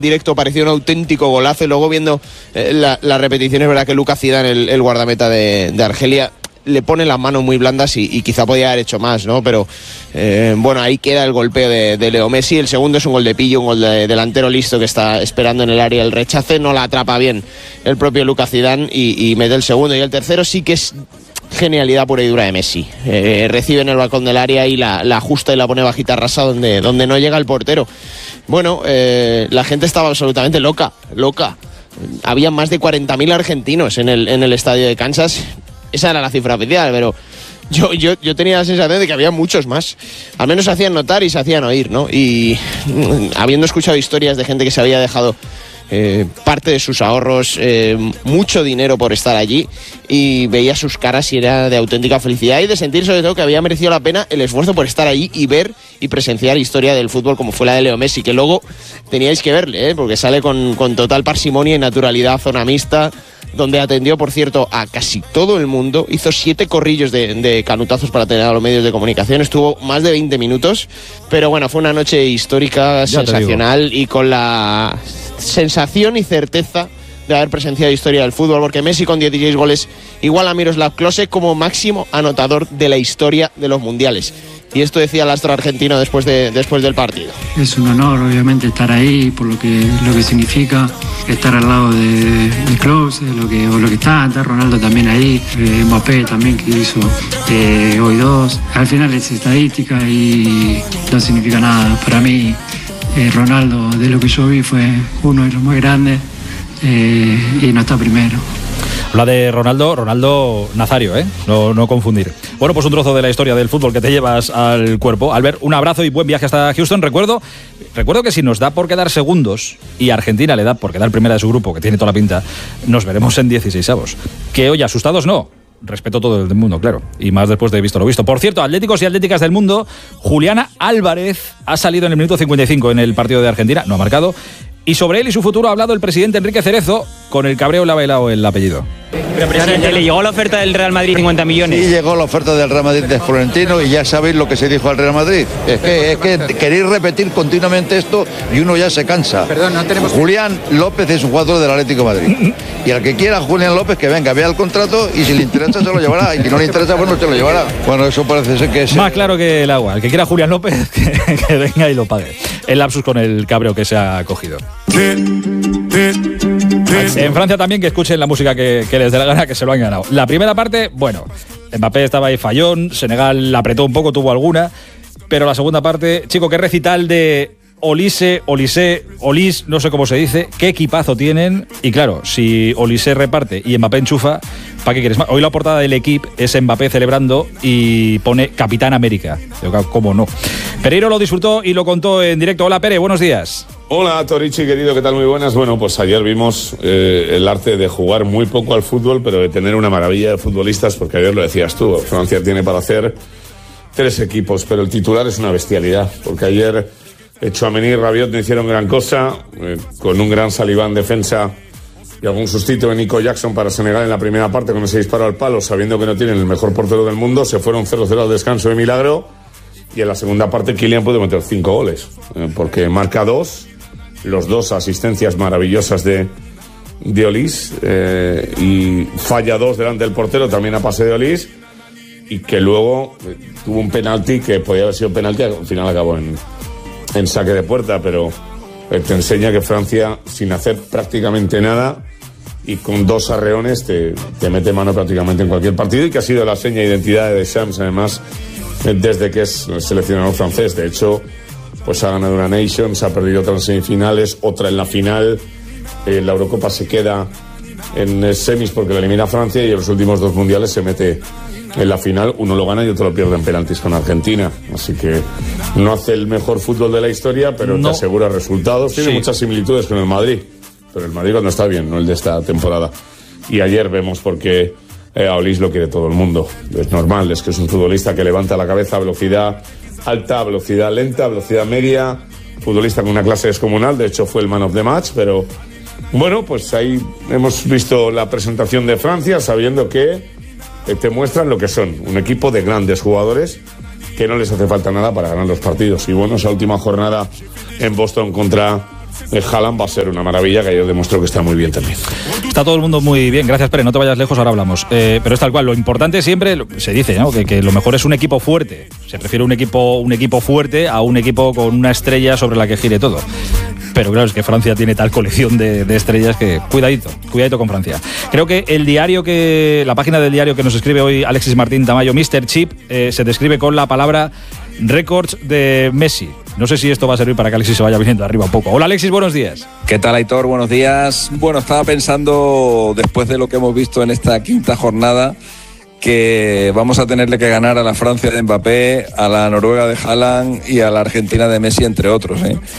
directo parecía un auténtico golazo, y luego viendo la repetición es verdad que Lucas Zidane, el guardameta de Argelia, le pone las manos muy blandas y quizá podía haber hecho más, ¿no? Pero bueno, ahí queda el golpeo de Leo Messi. El segundo es un gol de pillo, un gol de delantero listo que está esperando en el área el rechace, no la atrapa bien el propio Lucas Zidane y mete el segundo. Y el tercero sí que es genialidad pura y dura de Messi. Recibe en el balcón del área y la ajusta y la pone bajita rasa donde no llega el portero. Bueno, la gente estaba absolutamente loca. Había más de 40.000 argentinos en el estadio de Kansas. Esa era la cifra oficial, pero yo tenía la sensación de que había muchos más. Al menos se hacían notar y se hacían oír, ¿no? Y habiendo escuchado historias de gente que se había dejado parte de sus ahorros, mucho dinero por estar allí, y veía sus caras y era de auténtica felicidad y de sentir sobre todo que había merecido la pena el esfuerzo por estar allí y ver y presenciar historia del fútbol como fue la de Leo Messi, que luego teníais que verle, porque sale con total parsimonia y naturalidad, zona mixta, donde atendió, por cierto, a casi todo el mundo. Hizo 7 corrillos de canutazos para tener a los medios de comunicación. Estuvo más de 20 minutos. Pero bueno, fue una noche histórica, sensacional, y con la sensación y certeza de haber presenciado historia del fútbol, porque Messi con 16 goles igual a Miroslav Klose como máximo anotador de la historia de los mundiales. Y esto decía el astro argentino después del partido. Es un honor, obviamente, estar ahí por lo que significa estar al lado de Klose, lo que está Ronaldo también ahí, Mbappé también, que hizo hoy 2. Al final es estadística y no significa nada. Para mí, Ronaldo, de lo que yo vi, fue uno de los más grandes y no está primero. Habla de Ronaldo Nazario, no confundir. Bueno, pues un trozo de la historia del fútbol que te llevas al cuerpo. Albert, un abrazo y buen viaje hasta Houston. Recuerdo que si nos da por quedar segundos y Argentina le da por quedar primera de su grupo, que tiene toda la pinta, nos veremos en 16avos. Que, oye, asustados no. Respeto todo el mundo, claro. Y más después de visto lo visto. Por cierto, atléticos y atléticas del mundo, Juliana Álvarez ha salido en el minuto 55 en el partido de Argentina. No ha marcado. Y sobre él y su futuro ha hablado el presidente Enrique Cerezo. Con el cabreo le ha bailado el apellido. Pero, presidente, ¿le llegó la oferta del Real Madrid 50 millones? Sí, llegó la oferta del Real Madrid de Florentino y ya sabéis lo que se dijo al Real Madrid. Es que queréis repetir continuamente esto y uno ya se cansa. Perdón, no tenemos... Julián López es un jugador del Atlético de Madrid. Y al que quiera Julián López, que venga, vea el contrato y si le interesa se lo llevará. Y si no le interesa, pues no se lo llevará. Bueno, eso parece ser que es... Más claro que el agua. El que quiera Julián López, que venga y lo pague. El lapsus con el cabreo que se ha cogido. En Francia también que escuchen la música que les dé la gana, que se lo han ganado. La primera parte, bueno, Mbappé estaba ahí fallón, Senegal la apretó un poco, tuvo alguna, pero la segunda parte, chico, qué recital de Olise, no sé cómo se dice, qué equipazo tienen. Y claro, si Olise reparte y Mbappé enchufa, ¿para qué quieres más? Hoy la portada del equipo es Mbappé celebrando y pone Capitán América. ¿Cómo no? Pereiro lo disfrutó y lo contó en directo. Hola, Pere, buenos días. Hola, Torichi, querido, ¿qué tal? Muy buenas. Bueno, pues ayer vimos el arte de jugar muy poco al fútbol, pero de tener una maravilla de futbolistas, porque ayer lo decías tú, Francia tiene para hacer 3 equipos, pero el titular es una bestialidad, porque ayer Tchouaméni y Rabiot no hicieron gran cosa, con un gran Saliba en defensa y algún sustito de Nico Jackson para Senegal en la primera parte, con ese disparo al palo, sabiendo que no tienen el mejor portero del mundo, se fueron 0-0 al descanso de milagro, y en la segunda parte Kylian puede meter 5 goles, porque marca 2, los 2 asistencias maravillosas de Olise, y falla 2 delante del portero, también a pase de Olise, y que luego tuvo un penalti que podía haber sido penalti, al final acabó en saque de puerta, pero te enseña que Francia, sin hacer prácticamente nada y con 2 arreones, te mete mano prácticamente en cualquier partido, y que ha sido la seña de identidad de Deschamps, además, desde que es seleccionador francés. De hecho, pues ha ganado una Nations, ha perdido otras semifinales, otra en la final. La Eurocopa se queda en semis porque la elimina Francia, y en los últimos 2 mundiales se mete en la final. Uno lo gana y otro lo pierde en penaltis con Argentina. Así que no hace el mejor fútbol de la historia, pero no te asegura resultados. Tiene muchas similitudes con el Madrid, pero el Madrid cuando está bien, no el de esta temporada. Y ayer vemos por qué a Olise lo quiere todo el mundo. Es normal, es que es un futbolista que levanta la cabeza a velocidad alta, velocidad lenta, velocidad media, futbolista con una clase descomunal. De hecho fue el man of the match. Pero bueno, pues ahí hemos visto la presentación de Francia, sabiendo que te muestran lo que son, un equipo de grandes jugadores que no les hace falta nada para ganar los partidos. Y bueno, esa última jornada en Boston contra Haaland va a ser una maravilla, que ayer demostró que está muy bien también. Está todo el mundo muy bien, gracias Pere, no te vayas lejos, ahora hablamos. Pero es tal cual, lo importante siempre, se dice, ¿no? que lo mejor es un equipo fuerte. Se prefiere un equipo fuerte a un equipo con una estrella sobre la que gire todo. Pero claro, es que Francia tiene tal colección de estrellas que cuidadito con Francia. Creo que la página del diario que nos escribe hoy Alexis Martín Tamayo, Mr. Chip, se describe con la palabra récords de Messi. No sé si esto va a servir para que Alexis se vaya viniendo arriba un poco. Hola Alexis, buenos días. ¿Qué tal, Aitor? Buenos días. Bueno, estaba pensando, después de lo que hemos visto en esta quinta jornada, que vamos a tenerle que ganar a la Francia de Mbappé, a la Noruega de Haaland y a la Argentina de Messi, entre otros,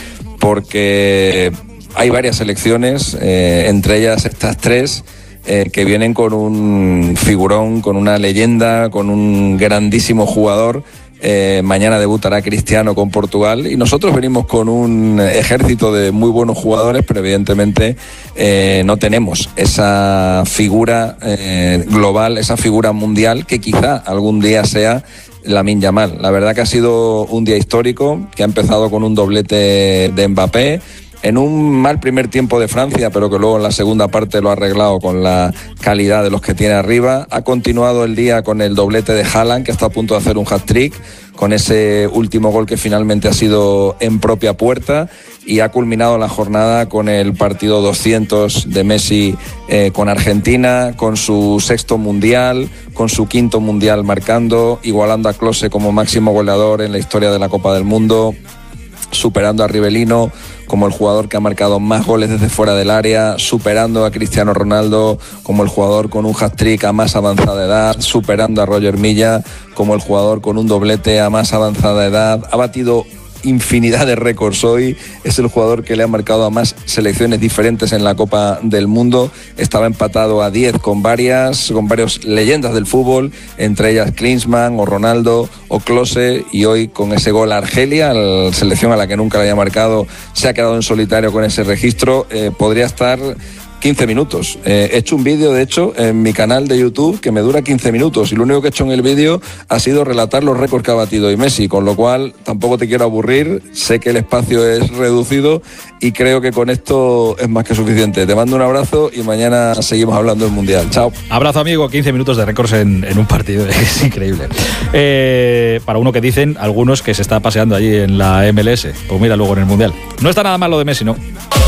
porque hay varias selecciones, entre ellas estas tres, que vienen con un figurón, con una leyenda, con un grandísimo jugador. Mañana debutará Cristiano con Portugal y nosotros venimos con un ejército de muy buenos jugadores, pero evidentemente no tenemos esa figura global, esa figura mundial que quizá algún día sea Lamine Yamal. La verdad que ha sido un día histórico, que ha empezado con un doblete de Mbappé, en un mal primer tiempo de Francia, pero que luego en la segunda parte lo ha arreglado con la calidad de los que tiene arriba. Ha continuado el día con el doblete de Haaland, que está a punto de hacer un hat-trick, con ese último gol que finalmente ha sido en propia puerta, y ha culminado la jornada con el partido 200 de Messi con Argentina, con su sexto mundial, con su quinto mundial marcando, igualando a Klose como máximo goleador en la historia de la Copa del Mundo, superando a Rivellino como el jugador que ha marcado más goles desde fuera del área, superando a Cristiano Ronaldo como el jugador con un hat-trick a más avanzada edad, superando a Roger Milla como el jugador con un doblete a más avanzada edad. Ha batido infinidad de récords hoy, es el jugador que le ha marcado a más selecciones diferentes en la Copa del Mundo. Estaba empatado a 10 con varias leyendas del fútbol, entre ellas Klinsmann o Ronaldo o Klose, y hoy con ese gol a Argelia, la selección a la que nunca le había marcado, se ha quedado en solitario con ese registro. Podría estar 15 minutos. He hecho un vídeo, de hecho, en mi canal de YouTube que me dura 15 minutos y lo único que he hecho en el vídeo ha sido relatar los récords que ha batido hoy Messi, con lo cual tampoco te quiero aburrir, sé que el espacio es reducido y creo que con esto es más que suficiente. Te mando un abrazo y mañana seguimos hablando del Mundial. Chao. Abrazo, amigo. 15 minutos de récords en un partido, es increíble. Para uno que dicen algunos que se está paseando allí en la MLS, pues mira luego en el Mundial. No está nada mal lo de Messi, ¿no?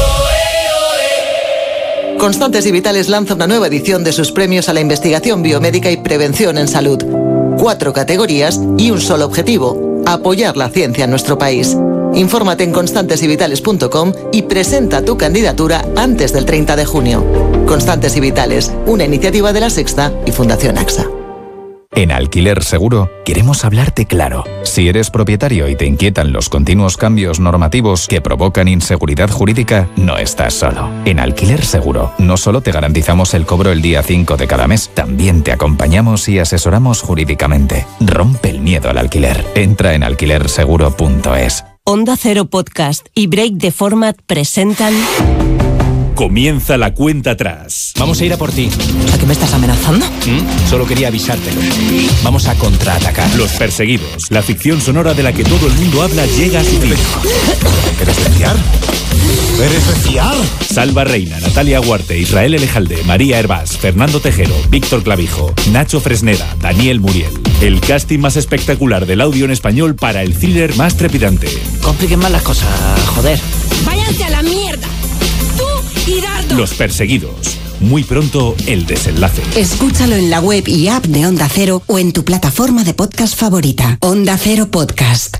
Constantes y Vitales lanza una nueva edición de sus premios a la investigación biomédica y prevención en salud. 4 categorías y un solo objetivo: apoyar la ciencia en nuestro país. Infórmate en constantesyvitales.com y presenta tu candidatura antes del 30 de junio. Constantes y Vitales, una iniciativa de La Sexta y Fundación AXA. En Alquiler Seguro queremos hablarte claro. Si eres propietario y te inquietan los continuos cambios normativos que provocan inseguridad jurídica, no estás solo. En Alquiler Seguro no solo te garantizamos el cobro el día 5 de cada mes, también te acompañamos y asesoramos jurídicamente. Rompe el miedo al alquiler. Entra en alquilerseguro.es. Onda Cero Podcast y Break the Format presentan... Comienza la cuenta atrás. Vamos a ir a por ti. ¿O sea, que me estás amenazando? Solo quería avisártelo. Vamos a contraatacar. Los Perseguidos, la ficción sonora de la que todo el mundo habla, llega a su fin. ¿Eres de fiar? ¿Eres de fiar? Salva Reina, Natalia Huarte, Israel Elejalde, María Hervás, Fernando Tejero, Víctor Clavijo, Nacho Fresneda, Daniel Muriel. El casting más espectacular del audio en español para el thriller más trepidante. Compliquen más las cosas, joder. ¡Váyanse a la mierda! Y Dardo. Los Perseguidos. Muy pronto el desenlace. Escúchalo en la web y app de Onda Cero o en tu plataforma de podcast favorita. Onda Cero Podcast.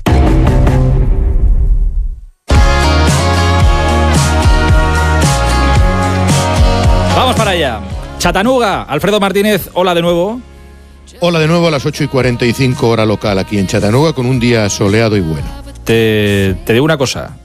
Vamos para allá. Chattanooga, Alfredo Martínez, hola de nuevo. Hola de nuevo a las 8:45 hora local aquí en Chattanooga con un día soleado y bueno. Te digo una cosa,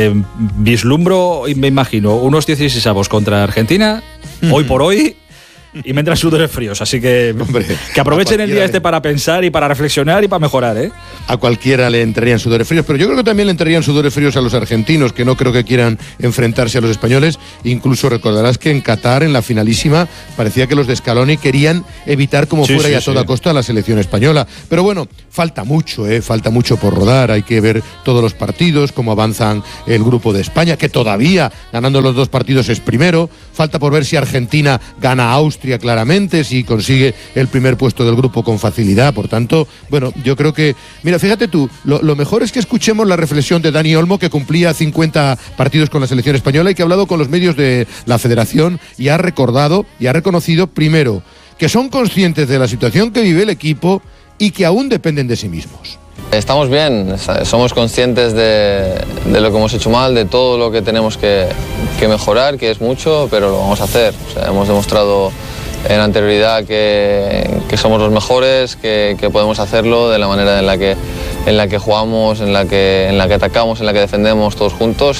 vislumbro y me imagino unos 16avos contra Argentina, hoy por hoy, y me entran sudores fríos, así que, hombre, que aprovechen el día para pensar y para reflexionar y para mejorar, ¿eh? A cualquiera le entrarían sudores fríos, pero yo creo que también le entrarían sudores fríos a los argentinos, que no creo que quieran enfrentarse a los españoles. Incluso recordarás que en Qatar, en la finalísima, parecía que los de Scaloni querían evitar como fuera y a toda costa a la selección española. Pero bueno, falta mucho por rodar. Hay que ver todos los partidos, cómo avanzan el grupo de España, que todavía, ganando los 2 partidos, es primero. Falta por ver si Argentina gana a Austria claramente, si consigue el primer puesto del grupo con facilidad. Por tanto, bueno, yo creo que... Mira, fíjate tú, lo mejor es que escuchemos la reflexión de Dani Olmo, que cumplía 50 partidos con la selección española y que ha hablado con los medios de la federación y ha recordado y ha reconocido, primero, que son conscientes de la situación que vive el equipo y que aún dependen de sí mismos. Estamos bien, somos conscientes de lo que hemos hecho mal, de todo lo que tenemos que mejorar, que es mucho, pero lo vamos a hacer. O sea, hemos demostrado en anterioridad que somos los mejores, que podemos hacerlo de la manera en la que jugamos, en la que atacamos, en la que defendemos todos juntos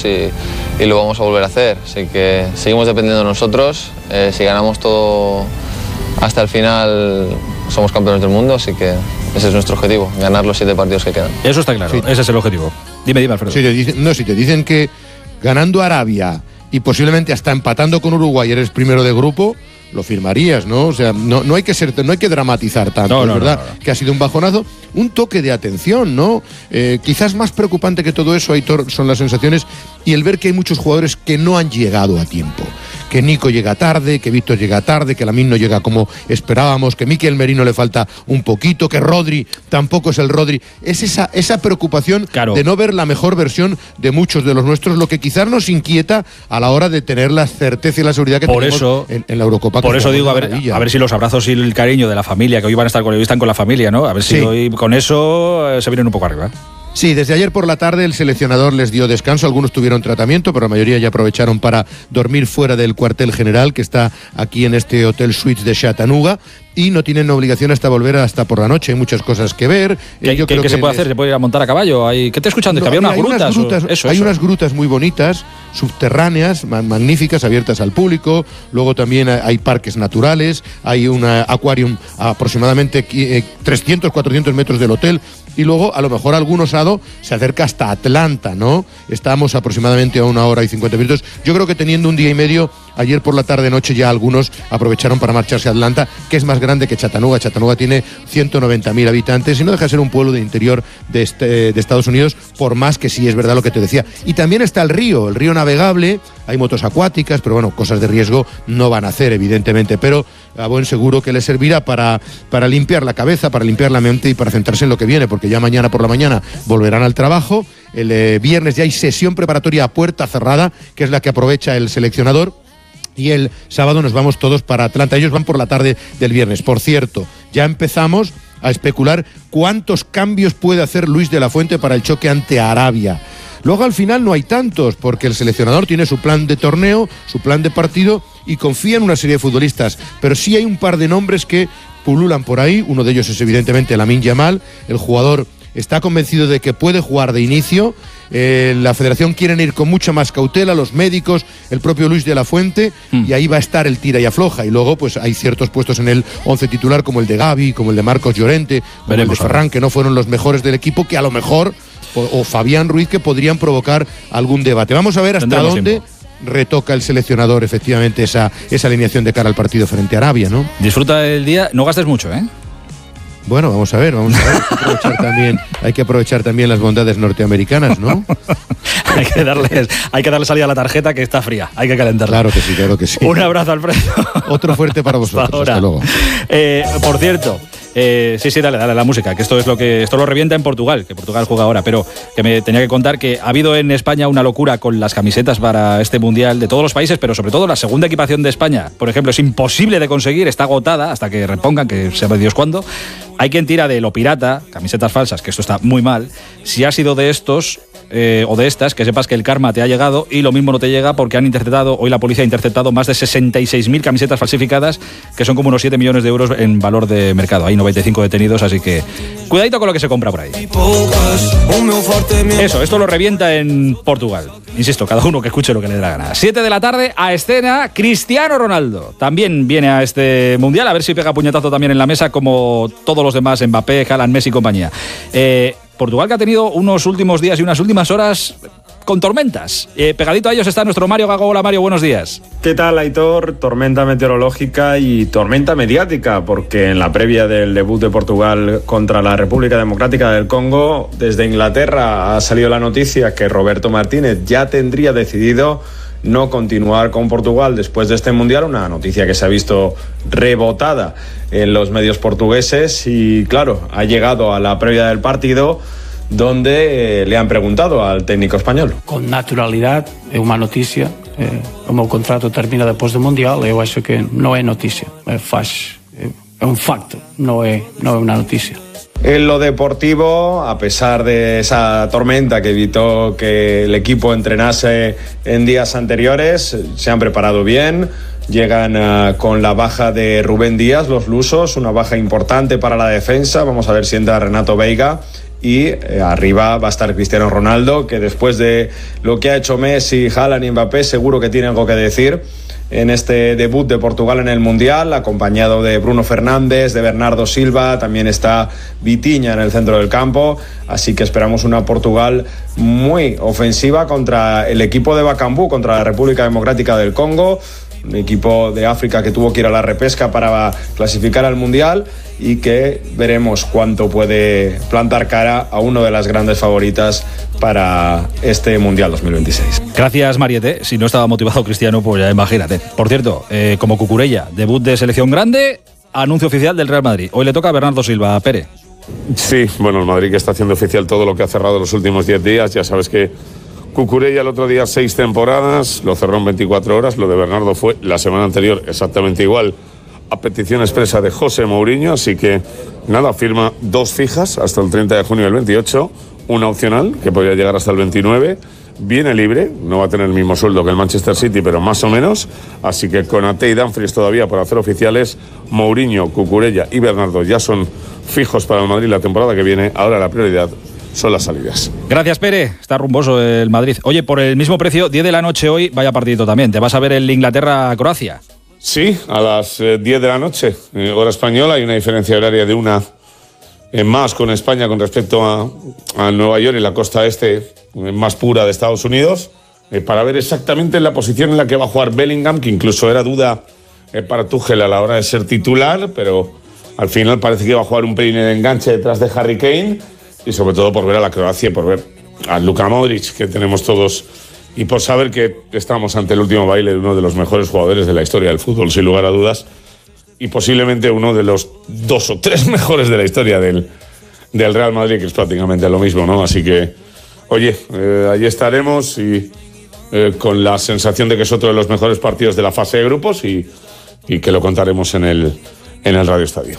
y lo vamos a volver a hacer. Así que seguimos dependiendo de nosotros. Si ganamos todo hasta el final, somos campeones del mundo, así que ese es nuestro objetivo, ganar los 7 partidos que quedan. Eso está claro, ese es el objetivo. Dime, Alfredo. Si te dicen que ganando Arabia y posiblemente hasta empatando con Uruguay eres primero de grupo, lo firmarías, ¿no? O sea, no hay que dramatizar tanto, es verdad que ha sido un bajonazo, un toque de atención, ¿no? Quizás más preocupante que todo eso, Aitor, son las sensaciones y el ver que hay muchos jugadores que no han llegado a tiempo. Que Nico llega tarde, que Víctor llega tarde, que Lamine no llega como esperábamos, que Mikel Merino le falta un poquito, que Rodri tampoco es el Rodri. Es esa preocupación de no ver la mejor versión de muchos de los nuestros, lo que quizás nos inquieta a la hora de tener la certeza y la seguridad que tenemos en la Eurocopa. Por eso digo, a ver si los abrazos y el cariño de la familia, que hoy van a estar hoy están con la familia, ¿no? A ver si hoy con eso se vienen un poco arriba. Sí, desde ayer por la tarde el seleccionador les dio descanso, algunos tuvieron tratamiento, pero la mayoría ya aprovecharon para dormir fuera del cuartel general que está aquí en este Hotel Suites de Chattanooga y no tienen obligación hasta volver hasta por la noche, hay muchas cosas que ver. ¿Qué se puede hacer? ¿Se puede ir a montar a caballo? ¿Qué te escuchando? ¿Que había unas grutas? Hay unas grutas muy bonitas, subterráneas, magníficas, abiertas al público, luego también hay parques naturales, hay un acuarium a aproximadamente 300, 400 metros del hotel. Y luego, a lo mejor algún osado se acerca hasta Atlanta, ¿no? Estamos aproximadamente a 1 hora y 50 minutos. Yo creo que teniendo un día y medio, ayer por la tarde-noche ya algunos aprovecharon para marcharse a Atlanta, que es más grande que Chattanooga. Chattanooga tiene 190.000 habitantes y no deja de ser un pueblo de interior de Estados Unidos, por más que sí es verdad lo que te decía. Y también está el río navegable, hay motos acuáticas, pero bueno, cosas de riesgo no van a hacer, evidentemente, pero a buen seguro que les servirá para limpiar la cabeza, para limpiar la mente y para centrarse en lo que viene, porque ya mañana por la mañana volverán al trabajo. El viernes ya hay sesión preparatoria a puerta cerrada, que es la que aprovecha el seleccionador. Y el sábado nos vamos todos para Atlanta. Ellos van por la tarde del viernes. Por cierto, ya empezamos a especular cuántos cambios puede hacer Luis de la Fuente para el choque ante Arabia. Luego al final no hay tantos, porque el seleccionador tiene su plan de torneo, su plan de partido y confía en una serie de futbolistas. Pero sí hay un par de nombres que pululan por ahí. Uno de ellos es evidentemente Lamine Yamal. El jugador está convencido de que puede jugar de inicio. La federación quiere ir con mucha más cautela, los médicos, el propio Luis de la Fuente, y ahí va a estar el tira y afloja. Y luego pues hay ciertos puestos en el 11 titular, como el de Gavi, como el de Marcos Llorente, como el de Ferran, que no fueron los mejores del equipo, que a lo mejor, o Fabián Ruiz, que podrían provocar algún debate. Vamos a ver hasta dónde retoca el seleccionador efectivamente esa alineación de cara al partido frente a Arabia, ¿no? Disfruta el día, no gastes mucho, ¿eh? Bueno, vamos a ver. Hay que aprovechar también las bondades norteamericanas, ¿no? hay que darle salida a la tarjeta, que está fría, hay que calentarla. Claro que sí. Un abrazo, Alfredo. Otro fuerte para vosotros. Hasta luego. Por cierto, sí, dale la música, que esto lo revienta en Portugal, que Portugal juega ahora, pero que me tenía que contar que ha habido en España una locura con las camisetas para este Mundial de todos los países, pero sobre todo la segunda equipación de España, por ejemplo, es imposible de conseguir, está agotada hasta que repongan, que sepa Dios cuándo. Hay quien tira de lo pirata, camisetas falsas, que esto está muy mal. Si ha sido de estos, o de estas, que sepas que el karma te ha llegado y lo mismo no te llega porque hoy la policía ha interceptado más de 66.000 camisetas falsificadas, que son como unos 7 millones de euros en valor de mercado. Hay 95 detenidos, así que cuidadito con lo que se compra por ahí. Esto lo revienta en Portugal. Insisto, cada uno que escuche lo que le dé la gana. 7 de la tarde, a escena Cristiano Ronaldo. También viene a este Mundial, a ver si pega puñetazo también en la mesa como todos los demás, Mbappé, Haaland, Messi y compañía. Portugal, que ha tenido unos últimos días y unas últimas horas con tormentas. Pegadito a ellos está nuestro Mario Gago. Hola Mario, buenos días. ¿Qué tal, Aitor? Tormenta meteorológica y tormenta mediática, porque en la previa del debut de Portugal contra la República Democrática del Congo, desde Inglaterra ha salido la noticia que Roberto Martínez ya tendría decidido no continuar con Portugal después de este Mundial, una noticia que se ha visto rebotada en los medios portugueses y, claro, ha llegado a la previa del partido donde le han preguntado al técnico español. Com naturalidade, é uma notícia. O meu contrato termina depois do Mundial. Eu acho que não é notícia. É un facto, non é unha notícia. En lo deportivo, a pesar de esa tormenta que evitó que el equipo entrenase en días anteriores, se han preparado bien. Llegan con la baja de Rubén Díaz, los lusos, una baja importante para la defensa. Vamos a ver si entra Renato Veiga. Y arriba va a estar Cristiano Ronaldo, que después de lo que ha hecho Messi, Haaland y Mbappé, seguro que tiene algo que decir en este debut de Portugal en el Mundial, acompañado de Bruno Fernández, de Bernardo Silva, también está Vitinha en el centro del campo, así que esperamos una Portugal muy ofensiva contra el equipo de Bacambú, contra la República Democrática del Congo, un equipo de África que tuvo que ir a la repesca para clasificar al Mundial y que veremos cuánto puede plantar cara a una de las grandes favoritas para este Mundial 2026. Gracias, Mariette. Si no estaba motivado Cristiano, pues ya imagínate. Por cierto, como Cucurella, debut de selección grande, anuncio oficial del Real Madrid. Hoy le toca a Bernardo Silva. Pere. Sí, bueno, el Madrid que está haciendo oficial todo lo que ha cerrado los últimos 10 días. Ya sabes que Cucurella el otro día 6 temporadas, lo cerró en 24 horas. Lo de Bernardo fue la semana anterior exactamente igual, a petición expresa de José Mourinho. Así que nada, firma 2 fijas hasta el 30 de junio del 28, una opcional que podría llegar hasta el 29. Viene libre, no va a tener el mismo sueldo que el Manchester City, pero más o menos. Así que con Ate y Dumfries todavía por hacer oficiales, Mourinho, Cucurella y Bernardo ya son fijos para el Madrid la temporada que viene. Ahora la prioridad son las salidas. Gracias, Pere. Está rumboso el Madrid. Oye, por el mismo precio, 10 de la noche hoy, vaya partidito también. ¿Te vas a ver el Inglaterra-Croacia? Sí, a las 10 de la noche, hora española. Hay una diferencia horaria de una más con España con respecto a Nueva York y la costa este más pura de Estados Unidos, para ver exactamente la posición en la que va a jugar Bellingham, que incluso era duda para Tuchel a la hora de ser titular, pero al final parece que va a jugar un pelín de enganche detrás de Harry Kane. Y sobre todo por ver a la Croacia y por ver a Luka Modric, que tenemos todos, y por saber que estamos ante el último baile de uno de los mejores jugadores de la historia del fútbol, sin lugar a dudas, y posiblemente uno de los 2 o 3 mejores de la historia del Real Madrid, que es prácticamente lo mismo, ¿no? Así que, oye, allí estaremos y con la sensación de que es otro de los mejores partidos de la fase de grupos y que lo contaremos en el Radio Estadio.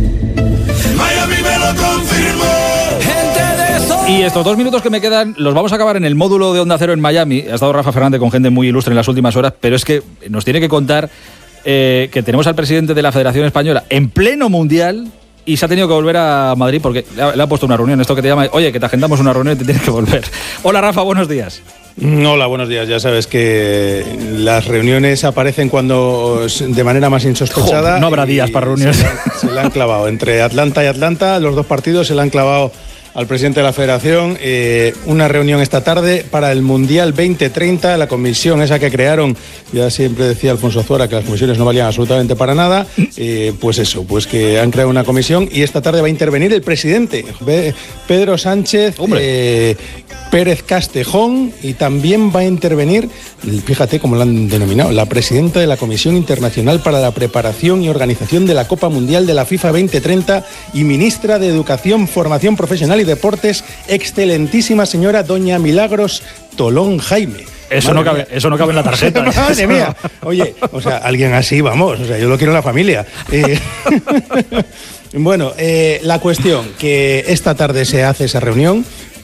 Y estos 2 minutos que me quedan los vamos a acabar en el módulo de Onda Cero en Miami. Ha estado Rafa Fernández con gente muy ilustre en las últimas horas, pero es que nos tiene que contar que tenemos al presidente de la Federación Española en pleno Mundial y se ha tenido que volver a Madrid porque le ha puesto una reunión. Esto que te llama, oye, que te agendamos una reunión y te tienes que volver. Hola, Rafa, buenos días. Hola, buenos días. Ya sabes que las reuniones aparecen cuando de manera más insospechada. Joder, no habrá días para reuniones. Se le han clavado. Entre Atlanta y Atlanta, los 2 partidos se le han clavado al presidente de la Federación. Una reunión esta tarde para el Mundial 2030, la comisión esa que crearon, ya siempre decía Alfonso Zuara que las comisiones no valían absolutamente para nada, pues que han creado una comisión y esta tarde va a intervenir el presidente, Pedro Sánchez Pérez Castejón, y también va a intervenir, fíjate cómo lo han denominado, la presidenta de la Comisión Internacional para la Preparación y Organización de la Copa Mundial de la FIFA 2030 y ministra de Educación, Formación Profesional y Deportes, excelentísima señora doña Milagros Tolón Jaime. Eso no cabe en la tarjeta. Madre mía. Oye, o sea, alguien así, vamos, o sea, yo lo quiero en la familia. Bueno, la cuestión, que esta tarde se hace esa reunión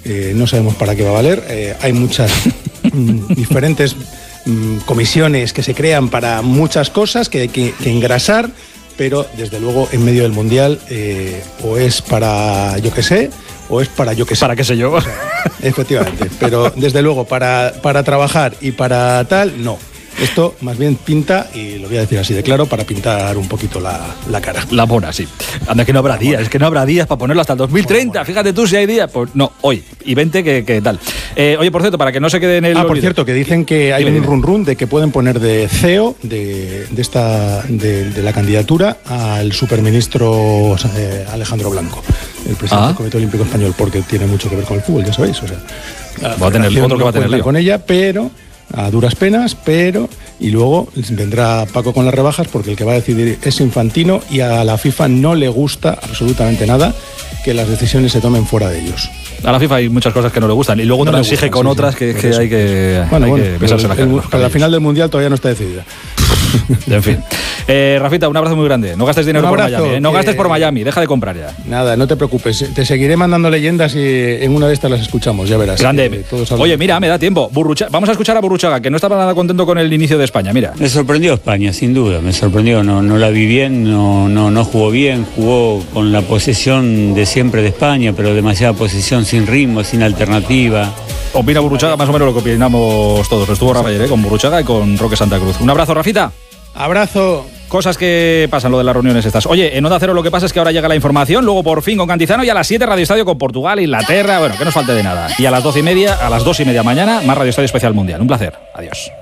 no sabemos para qué va a valer. Hay muchas diferentes comisiones que se crean para muchas cosas que hay que engrasar, pero desde luego en medio del Mundial o es para yo que sé, o es para yo que sé. Para qué sé yo. O sea, efectivamente, pero desde luego para trabajar y para tal, no. Esto más bien pinta, y lo voy a decir así de claro, para pintar un poquito la cara. La mona, sí. Anda, que no habrá días, es que no habrá días para ponerlo hasta el 2030. Bueno. Fíjate tú si hay días. Pues no, hoy. Y 20, que tal. Oye, por cierto, para que no se quede en el olvido. Por cierto, que dicen que hay un run de que pueden poner de CEO de la candidatura al superministro Alejandro Blanco, el presidente del Comité Olímpico Español, porque tiene mucho que ver con el fútbol, ya sabéis. O sea, va a tener otro que va a tener lío con ella, pero a duras penas, y luego vendrá Paco con las rebajas, porque el que va a decidir es Infantino, y a la FIFA no le gusta absolutamente nada que las decisiones se tomen fuera de ellos. A la FIFA hay muchas cosas que no le gustan, y luego no le exige con otras que hay que besarse la cara. A la final del Mundial todavía no está decidida. En fin. Rafita, un abrazo muy grande. No gastes dinero por Miami. No gastes por Miami, deja de comprar ya. Nada, no te preocupes. Te seguiré mandando leyendas y en una de estas las escuchamos, ya verás. Grande. Oye, mira, me da tiempo. Vamos a escuchar a Burruchaga, que no estaba nada contento con el inicio de España. Mira. Me sorprendió España, sin duda. Me sorprendió. No la vi bien, no jugó bien. Jugó con la posesión de siempre de España, pero demasiada posesión, sin ritmo, sin alternativa. Opina Burruchaga más o menos lo que opinamos todos. Estuvo Rafa ayer, con Burruchaga y con Roque Santa Cruz. Un abrazo, Rafita. Abrazo. Cosas que pasan, lo de las reuniones estas. Oye, en Onda Cero lo que pasa es que ahora llega la información, luego por fin con Cantizano, y a las 7 Radio Estadio con Portugal, Inglaterra, bueno, que no nos falte de nada. Y a las 12:30, a las 2:30 mañana, más Radio Estadio Especial Mundial. Un placer. Adiós.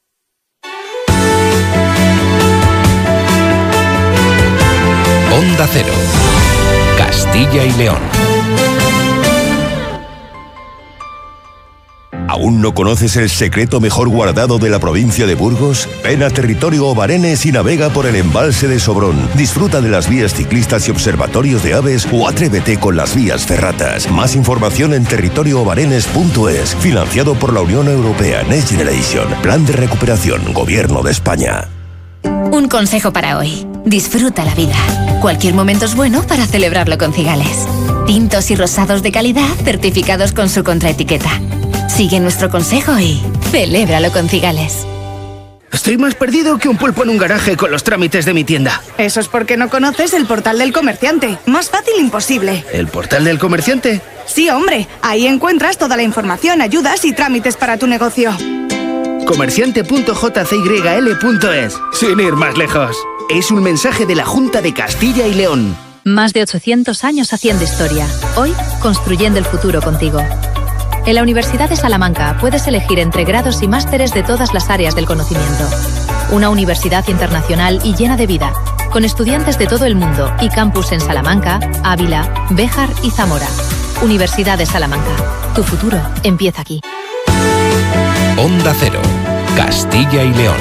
Onda Cero. Castilla y León. ¿Aún no conoces el secreto mejor guardado de la provincia de Burgos? Ven a territorio Obarenes y navega por el embalse de Sobrón. Disfruta de las vías ciclistas y observatorios de aves o atrévete con las vías ferratas. Más información en territorioobarenes.es. Financiado por la Unión Europea Next Generation. Plan de recuperación. Gobierno de España. Un consejo para hoy. Disfruta la vida. Cualquier momento es bueno para celebrarlo con Cigales. Tintos y rosados de calidad certificados con su contraetiqueta. Sigue nuestro consejo y celébralo con Cigales. Estoy más perdido que un pulpo en un garaje con los trámites de mi tienda. Eso es porque no conoces el portal del comerciante. Más fácil imposible. ¿El portal del comerciante? Sí, hombre. Ahí encuentras toda la información, ayudas y trámites para tu negocio. Comerciante.jcyl.es. Sin ir más lejos. Es un mensaje de la Junta de Castilla y León. Más de 800 años haciendo historia. Hoy, construyendo el futuro contigo. En la Universidad de Salamanca puedes elegir entre grados y másteres de todas las áreas del conocimiento. Una universidad internacional y llena de vida, con estudiantes de todo el mundo y campus en Salamanca, Ávila, Béjar y Zamora. Universidad de Salamanca. Tu futuro empieza aquí. Onda Cero, Castilla y León.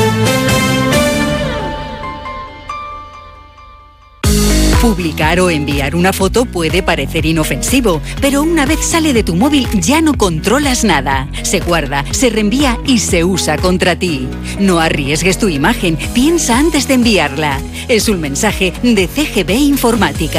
Publicar o enviar una foto puede parecer inofensivo, pero una vez sale de tu móvil ya no controlas nada. Se guarda, se reenvía y se usa contra ti. No arriesgues tu imagen, piensa antes de enviarla. Es un mensaje de CGB Informática.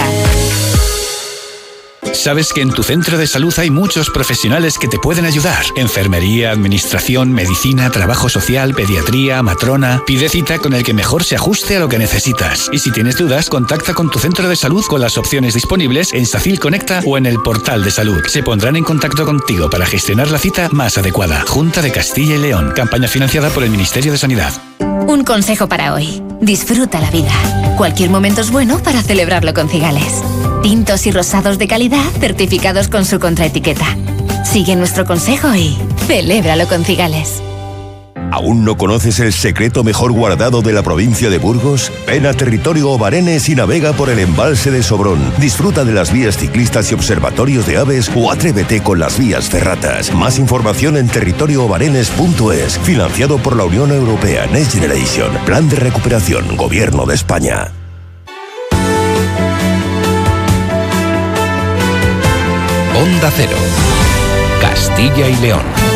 Sabes que en tu centro de salud hay muchos profesionales que te pueden ayudar. Enfermería, administración, medicina, trabajo social, pediatría, matrona. Pide cita con el que mejor se ajuste a lo que necesitas. Y si tienes dudas, contacta con tu centro de salud con las opciones disponibles en SACIL Conecta o en el portal de salud. Se pondrán en contacto contigo para gestionar la cita más adecuada. Junta de Castilla y León. Campaña financiada por el Ministerio de Sanidad. Un consejo para hoy. Disfruta la vida. Cualquier momento es bueno para celebrarlo con Cigales. Tintos y rosados de calidad certificados con su contraetiqueta. Sigue nuestro consejo y celébralo con Cigales. ¿Aún no conoces el secreto mejor guardado de la provincia de Burgos? Ven a territorio Obarenes y navega por el embalse de Sobrón. Disfruta de las vías ciclistas y observatorios de aves o atrévete con las vías ferratas. Más información en territorioobarenes.es. Financiado por la Unión Europea Next Generation. Plan de recuperación. Gobierno de España. Onda Cero, Castilla y León.